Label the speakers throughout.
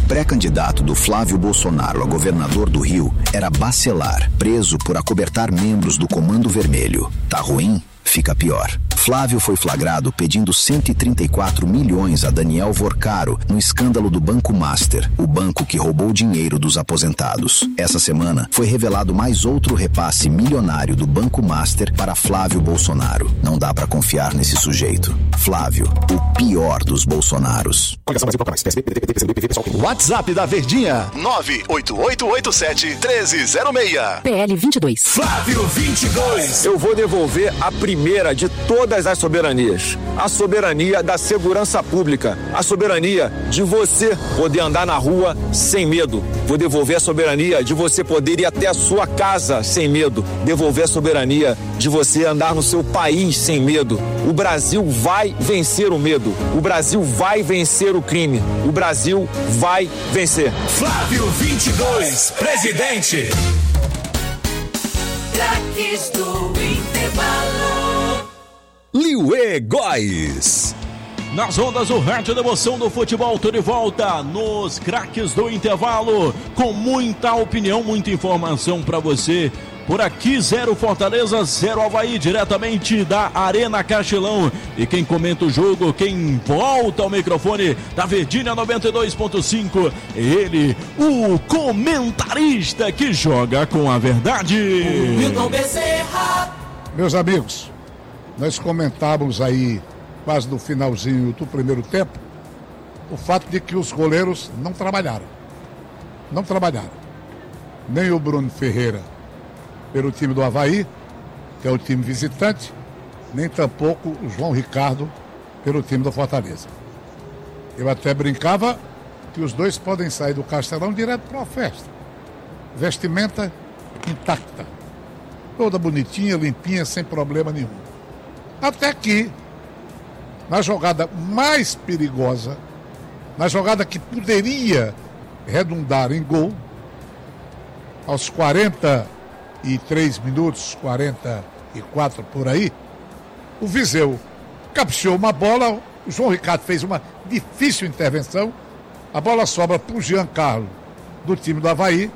Speaker 1: pré-candidato do Flávio Bolsonaro a governador do Rio era Bacelar, preso por acobertar membros do Comando Vermelho. Tá ruim? Fica pior. Flávio foi flagrado pedindo 134 milhões a Daniel Vorcaro no escândalo do Banco Master, o banco que roubou dinheiro dos aposentados. Essa semana foi revelado mais outro repasse milionário do Banco Master para Flávio Bolsonaro. Não dá pra confiar nesse sujeito. Flávio, o pior dos Bolsonaros.
Speaker 2: WhatsApp da Verdinha
Speaker 3: 98887-1306.
Speaker 4: PL 22.
Speaker 2: Flávio 22. Eu vou devolver a primeira de todas as soberanias. A soberania da segurança pública. A soberania de você poder andar na rua sem medo. Vou devolver a soberania de você poder ir até a sua casa sem medo. Devolver a soberania de você andar no seu país sem medo. O Brasil vai vencer o medo. O Brasil vai vencer o crime. O Brasil vai vencer.
Speaker 3: Flávio 22, presidente. Craques do intervalo.
Speaker 5: Liuê Góes.
Speaker 6: Nas ondas do rádio da emoção do futebol, tô de volta nos craques do intervalo, com muita opinião, muita informação para você. Por aqui, 0 Fortaleza, 0 Avaí, diretamente da Arena Castelão. E quem comenta o jogo, quem volta ao microfone da Verdinha 92.5, ele, o comentarista que joga com a verdade.
Speaker 3: Milton Bezerra.
Speaker 7: Meus amigos, nós comentávamos aí, quase no finalzinho do primeiro tempo, o fato de que os goleiros não trabalharam. Não trabalharam. Nem o Bruno Ferreira pelo time do Avaí, que é o time visitante, nem tampouco o João Ricardo pelo time do Fortaleza. Eu até brincava que os dois podem sair do Castelão direto para uma festa. Vestimenta intacta. Toda bonitinha, limpinha, sem problema nenhum. Até que, na jogada mais perigosa, na jogada que poderia redundar em gol, aos 43 minutos, 44 por aí, o Viseu caprichou uma bola, o João Ricardo fez uma difícil intervenção, a bola sobra para o Giancarlo do time do Avaí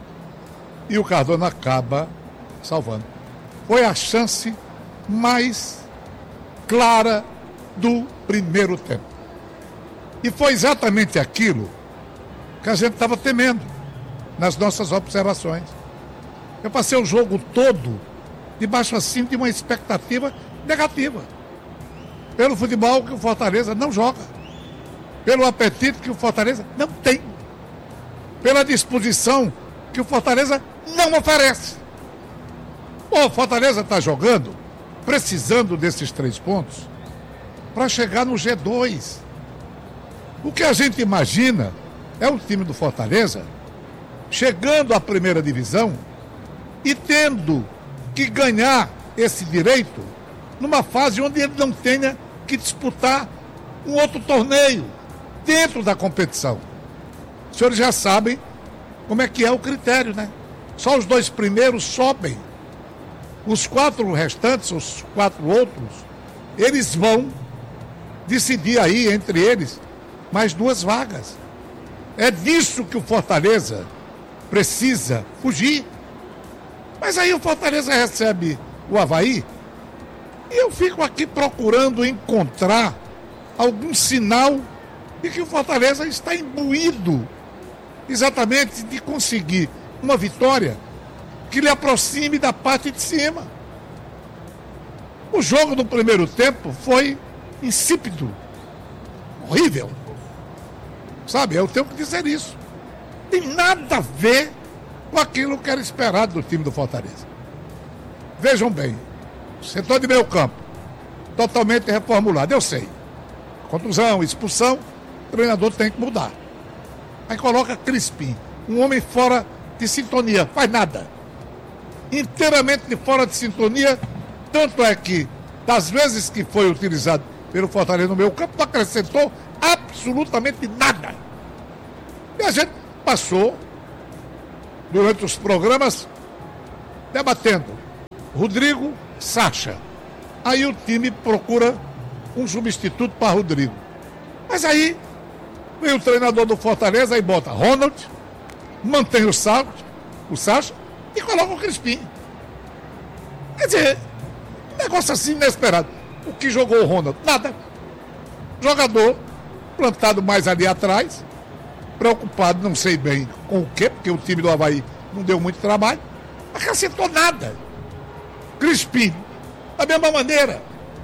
Speaker 7: e o Cardona acaba salvando. Foi a chance mais clara do primeiro tempo. E foi exatamente aquilo que a gente estava temendo nas nossas observações. Eu passei o jogo todo debaixo assim de uma expectativa negativa. Pelo futebol que o Fortaleza não joga. Pelo apetite que o Fortaleza não tem. Pela disposição que o Fortaleza não oferece. O Fortaleza está jogando, precisando desses 3 pontos, para chegar no G2. O que a gente imagina é o time do Fortaleza chegando à primeira divisão e tendo que ganhar esse direito numa fase onde ele não tenha que disputar um outro torneio dentro da competição. Os senhores já sabem como é que é o critério, né? Só os 2 primeiros sobem. Os 4 restantes, os 4 outros, eles vão decidir aí entre eles mais 2 vagas. É disso que o Fortaleza precisa fugir. Mas aí o Fortaleza recebe o Avaí e eu fico aqui procurando encontrar algum sinal de que o Fortaleza está imbuído exatamente de conseguir uma vitória que lhe aproxime da parte de cima. O jogo do primeiro tempo foi insípido, horrível. Sabe, eu tenho que dizer isso. Tem nada a ver com aquilo que era esperado do time do Fortaleza. Vejam bem, o setor de meio campo, totalmente reformulado, eu sei. Contusão, expulsão, o treinador tem que mudar. Aí coloca Crispim, um homem fora de sintonia, faz nada. Inteiramente fora de sintonia, tanto é que, das vezes que foi utilizado pelo Fortaleza no meio campo, não acrescentou absolutamente nada. E a gente passou, durante os programas, debatendo Rodrigo, Sacha. Aí o time procura um substituto para Rodrigo. Mas aí Vem o treinador do Fortaleza e bota Ronald, mantém o Sacha e coloca o Crispim. Quer dizer, negócio assim inesperado. O que jogou o Ronald? Nada. Jogador plantado mais ali atrás, preocupado, não sei bem com o quê, porque o time do Avaí não deu muito trabalho, mas acrescentou nada. Crispim, da mesma maneira.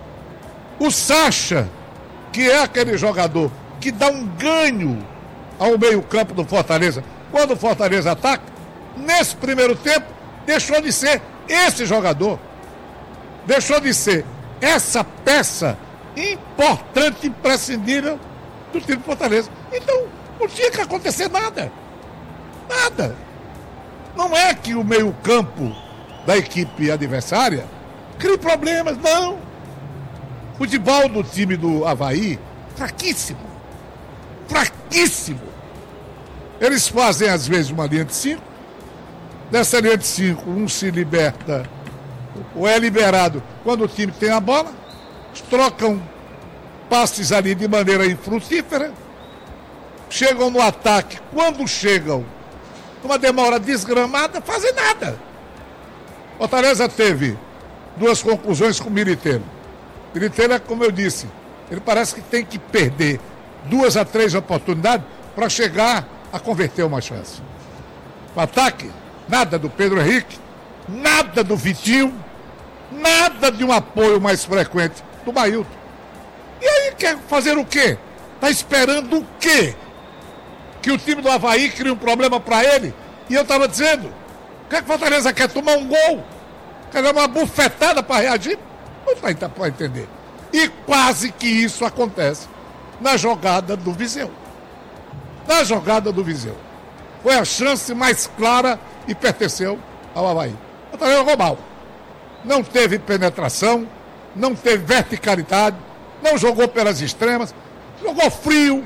Speaker 7: O Sacha, que é aquele jogador que dá um ganho ao meio-campo do Fortaleza, quando o Fortaleza ataca, nesse primeiro tempo, deixou de ser esse jogador. Deixou de ser essa peça importante, imprescindível do time do Fortaleza. Então, não tinha que acontecer nada. Nada. Não é que o meio-campo da equipe adversária crie problemas, não. O futebol do time do Avaí, fraquíssimo. Fraquíssimo. Eles fazem, às vezes, uma linha de 5. Nessa linha de 5, um se liberta, ou é liberado quando o time tem a bola. Trocam passes ali de maneira infrutífera. Chegam no ataque. Quando chegam, uma demora desgramada, fazem nada. Fortaleza teve 2 conclusões com o Militeiro. O Militeiro é, como eu disse, ele parece que tem que perder 2 a 3 oportunidades para chegar a converter uma chance. O ataque, nada do Pedro Henrique, nada do Vitinho, nada de um apoio mais frequente do Mailton. E aí quer fazer o quê? Está esperando o quê? Que o time do Avaí crie um problema para ele? E eu estava dizendo, o que é que Fortaleza quer? Tomar um gol? Quer dar uma bufetada para reagir? Não vai para entender. E quase que isso acontece na jogada do Viseu. Na jogada do Viseu. Foi a chance mais clara e pertenceu ao Avaí. O Fortaleza jogou mal. Não teve penetração, não teve verticalidade, não jogou pelas extremas, jogou frio.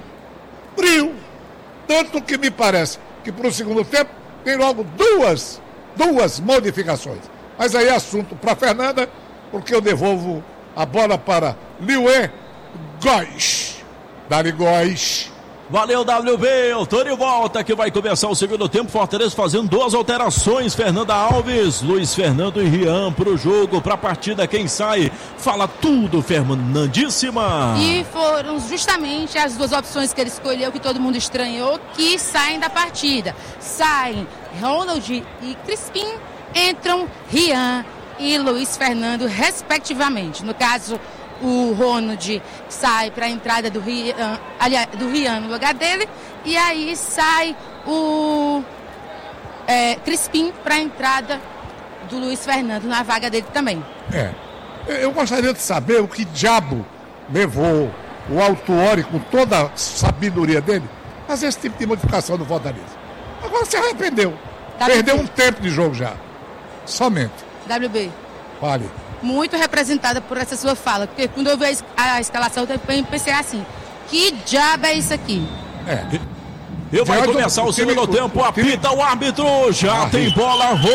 Speaker 7: Tanto que me parece que para o segundo tempo tem logo duas modificações. Mas aí é assunto para Fernanda, porque eu devolvo a bola para Liuê Góes. Dali Góes.
Speaker 6: Valeu, WB, eu tô de volta que vai começar o segundo tempo, Fortaleza fazendo 2 alterações, Fernanda Alves, Luiz Fernando e Rian pro jogo, pra partida, quem sai, fala tudo, Fernandíssima.
Speaker 4: E foram justamente as 2 opções que ele escolheu, que todo mundo estranhou, que saem da partida. Saem Ronald e Crispim, entram Rian e Luiz Fernando, respectivamente. No caso, o Ronald sai para a entrada do Rian, aliás, do Rian no lugar dele, e aí sai o Crispim para a entrada do Luiz Fernando na vaga dele também.
Speaker 7: Eu gostaria de saber o que diabo levou o Autuori, com toda a sabedoria dele, a fazer esse tipo de modificação do Fortaleza. Agora se arrependeu. Perdeu um tempo de jogo já. Somente.
Speaker 4: WB.
Speaker 7: Fale.
Speaker 4: Muito representada por essa sua fala, porque quando eu vi a escalação, eu pensei assim, que diabo é isso aqui?
Speaker 6: E vai começar o segundo tempo, apita o árbitro, já tem bola rolando!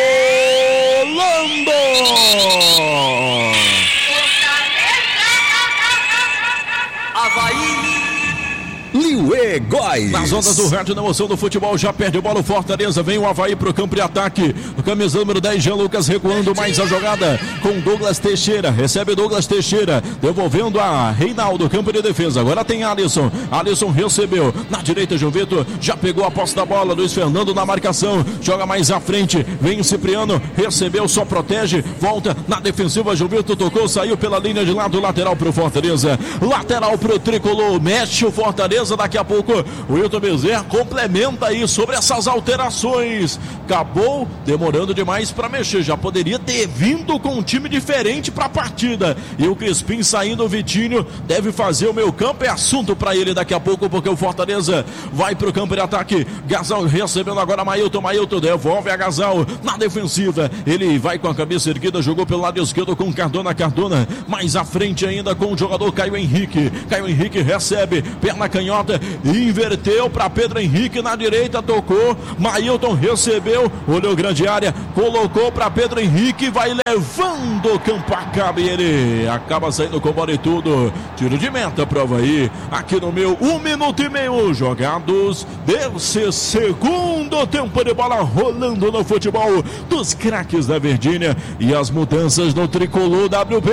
Speaker 3: Avaí!
Speaker 5: Liuê Góes.
Speaker 6: Nas ondas do rádio, na emoção do futebol, já perde a bola o Fortaleza, vem o Avaí pro campo de ataque, o camisa número 10, Jean Lucas recuando mais a jogada com Douglas Teixeira, recebe Douglas Teixeira, devolvendo a Reinaldo, campo de defesa, agora tem Alisson recebeu, na direita João Vitor, já pegou a posse da bola, Luiz Fernando na marcação, joga mais à frente, vem o Cipriano, recebeu, só protege, volta na defensiva, João Vitor tocou, saiu pela linha de lado, lateral pro Fortaleza, lateral pro Tricolor, mexe o Fortaleza, daqui a pouco o Wilton Bezerra complementa aí sobre essas alterações. Acabou demorando demais para mexer, já poderia ter vindo com um time diferente para a partida. E o Crispim saindo, o Vitinho deve fazer o meio campo, é assunto para ele daqui a pouco, porque o Fortaleza vai pro campo de ataque. Gasal recebendo agora Mailton devolve a Gasal na defensiva, ele vai com a cabeça erguida, jogou pelo lado esquerdo com Cardona, mais à frente ainda com o jogador Caio Henrique recebe, perna canhota, canhota, inverteu para Pedro Henrique na direita, tocou, Mailton recebeu, olhou grande área, colocou para Pedro Henrique, vai levando o campo, acaba e ele acaba saindo com bola e tudo. Tiro de meta pro Avaí, aqui no meu 1 minuto e meio jogados desse segundo tempo de bola rolando no futebol dos craques da Verdinha e as mudanças no tricolor WB.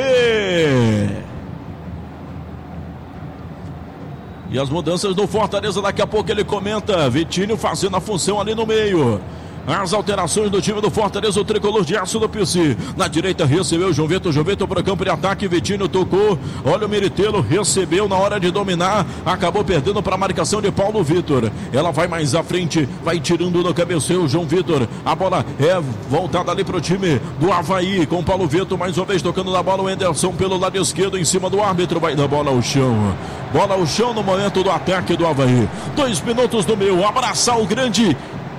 Speaker 6: E as mudanças no Fortaleza, daqui a pouco ele comenta. Vitinho fazendo a função ali no meio. As alterações do time do Fortaleza, o tricolor de aço do PC. Na direita recebeu o João Vitor para o campo de ataque, Vitinho tocou, olha o Meritelo, recebeu na hora de dominar, acabou perdendo para a marcação de Paulo Vitor. Ela vai mais à frente, vai tirando no cabeceio o João Vitor. A bola é voltada ali para o time do Avaí, com Paulo Vitor mais uma vez tocando na bola, o Enderson pelo lado esquerdo em cima do árbitro, vai dar bola ao chão. Bola ao chão no momento do ataque do Avaí. 2 minutos do meu, abraçar o grande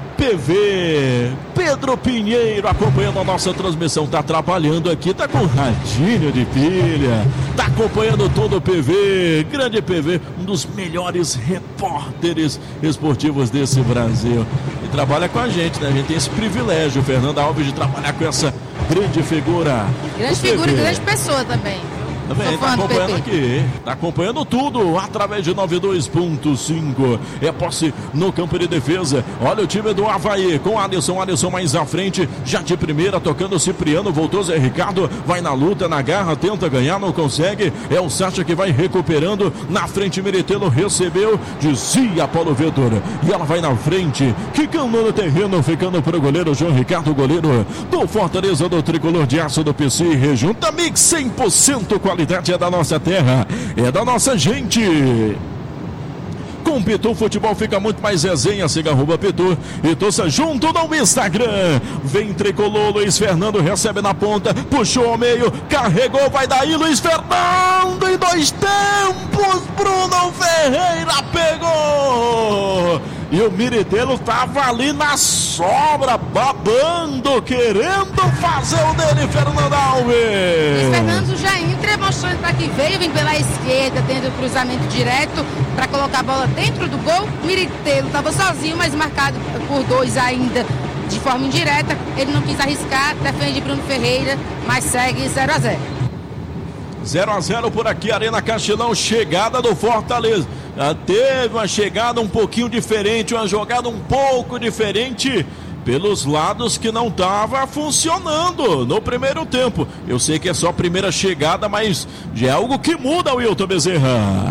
Speaker 6: PV, Pedro Pinheiro acompanhando a nossa transmissão, tá trabalhando aqui, tá com radinho de pilha, tá acompanhando todo o PV, grande PV, um dos melhores repórteres esportivos desse Brasil, e trabalha com a gente, né? A gente tem esse privilégio, Fernando Alves, de trabalhar com essa grande figura.
Speaker 4: Grande figura e grande pessoa também.
Speaker 6: Também tá acompanhando aqui, tá acompanhando tudo através de 92.5. É posse no campo de defesa. Olha o time do Avaí com Alisson mais à frente, já de primeira, tocando o Cipriano, voltou Zé Ricardo, vai na luta, na garra, tenta ganhar, não consegue. É o Sacha que vai recuperando. Na frente, Meritelo recebeu, dizia Paulo Vitor, e ela vai na frente, quicando no terreno, ficando pro goleiro João Ricardo, goleiro do Fortaleza, do tricolor de aço do PC. Rejunta Mix 100% qualidade é da nossa terra, é da nossa gente. Com Pitu, futebol fica muito mais resenha. Siga @Pitu e torça junto no Instagram. Vem tricolor, Luiz Fernando recebe na ponta, puxou ao meio, carregou, vai daí Luiz Fernando em 2 tempos. Bruno Ferreira pegou. E o Meritelo tava ali na sobra, babando, querendo fazer o dele, Fernando Alves.
Speaker 4: E Fernando já entra mostrando para que veio, vem pela esquerda, tendo o cruzamento direto para colocar a bola dentro do gol. Meritelo estava sozinho, mas marcado por 2 ainda de forma indireta. Ele não quis arriscar, defende Bruno Ferreira, mas segue 0-0.
Speaker 6: 0-0 por aqui, Arena Castelão, chegada do Fortaleza. Teve uma chegada um pouquinho diferente, uma jogada um pouco diferente pelos lados que não estava funcionando no primeiro tempo. Eu sei que é só a primeira chegada, mas já é algo que muda, Wilton Bezerra.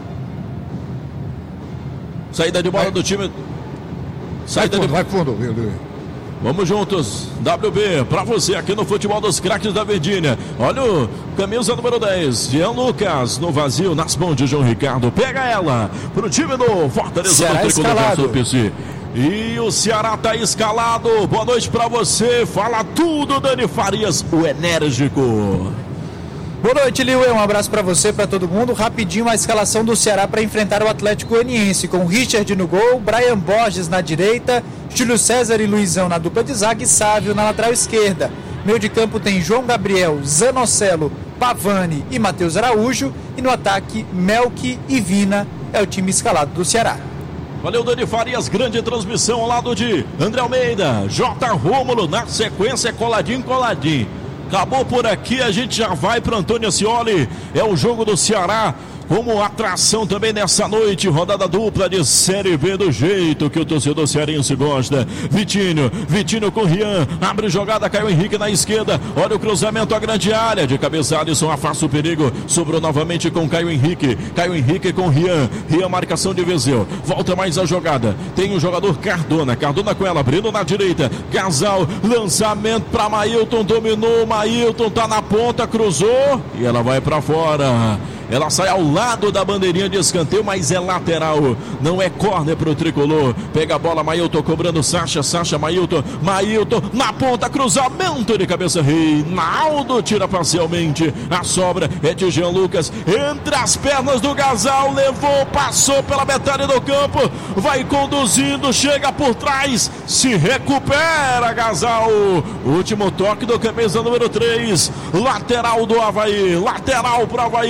Speaker 6: Saída de bola do time.
Speaker 7: Vai fundo.
Speaker 6: Vamos juntos, WB, pra você aqui no Futebol dos Craques da Verdinha. Olha o camisa número 10, Jean Lucas, no vazio, nas mãos de João Ricardo. Pega ela pro time do Fortaleza do tricolor do PC. E o Ceará tá escalado. Boa noite pra você. Fala tudo, Dani Farias, o enérgico.
Speaker 8: Boa noite, Liuê. Um abraço para você, para todo mundo. Rapidinho a escalação do Ceará para enfrentar o Atlético Goianiense, com Richard no gol, Brian Borges na direita, Júlio César e Luizão na dupla de zaga e Sávio na lateral esquerda. Meio de campo tem João Gabriel, Zanocelo, Pavani e Matheus Araújo. E no ataque, Melk e Vina é o time escalado do Ceará.
Speaker 6: Valeu, Dani Farias, grande transmissão ao lado de André Almeida, J. Rômulo, na sequência, coladinho. Acabou por aqui, a gente já vai para Antônio Ascioli. É o jogo do Ceará como atração também nessa noite, rodada dupla de Série B do jeito que o torcedor cearense gosta. Vitinho com Rian, abre jogada, Caio Henrique na esquerda, olha o cruzamento à grande área, de cabeça Alisson afasta o perigo, sobrou novamente com Caio Henrique com Rian marcação de Vezeu, volta mais a jogada, tem o jogador Cardona com ela, abrindo na direita, Casal, lançamento para Mailton, dominou, Mailton tá na ponta, cruzou e ela vai para fora. Ela sai ao lado da bandeirinha de escanteio, mas é lateral, não é córner pro tricolor. Pega a bola, Mailton cobrando, Sacha, Mailton na ponta, cruzamento de cabeça, Reinaldo tira parcialmente, a sobra é de Jean Lucas, entre as pernas do Gasal, levou, passou pela metade do campo, vai conduzindo, chega por trás, se recupera Gasal, último toque do camisa número 3, lateral do Avaí, lateral pro Avaí pelo lado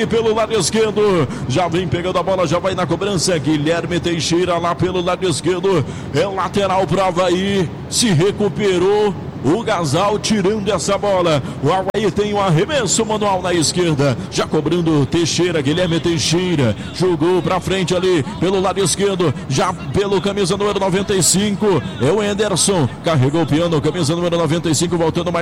Speaker 6: lado esquerdo. Já vem pegando a bola, já vai na cobrança. Guilherme Teixeira lá pelo lado esquerdo. É lateral para o Avaí. Se recuperou o Gasal tirando essa bola. O Avaí tem um arremesso manual na esquerda. Já cobrando Teixeira, Guilherme Teixeira. Jogou pra frente ali pelo lado esquerdo. Já pelo camisa número 95. É o Anderson. Carregou o piano, camisa número 95, voltando mais